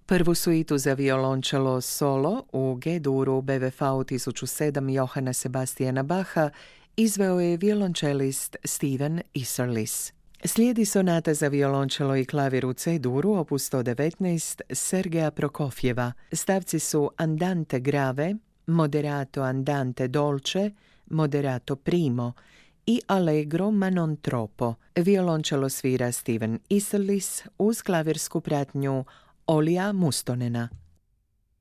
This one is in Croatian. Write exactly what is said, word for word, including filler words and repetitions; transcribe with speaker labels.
Speaker 1: Prvu suitu za violončelo solo u G-duru B V V tisuću sedam Johana Sebastiana Bacha izveo je violončelist Steven Isserlis. Slijedi sonata za violončelo i klavir u C-duru opus sto devetnaest Sergeja Prokofjeva. Stavci su Andante grave, Moderato andante dolce, Moderato primo i Allegro ma non troppo. Violončelo svira Steven Isserlis uz klavirsku pratnju Olija Mustonena.